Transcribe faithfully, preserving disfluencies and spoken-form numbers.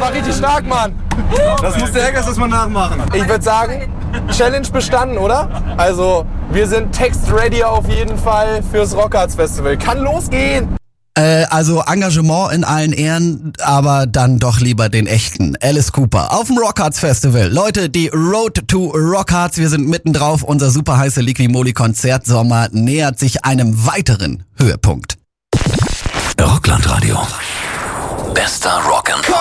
war richtig stark, Mann. Das muss der Eggers erstmal nachmachen. Ich würde sagen, Challenge bestanden, oder? Also, wir sind text-ready auf jeden Fall fürs Rockharz Festival. Kann losgehen! Äh, also Engagement in allen Ehren, aber dann doch lieber den echten Alice Cooper auf dem Rockharz Festival. Leute, die Road to Rockharz, wir sind mitten drauf. Unser super heiße Liqui-Moly Konzertsommer nähert sich einem weiteren Höhepunkt. Rockland Radio. Bester Rock'n'Roll.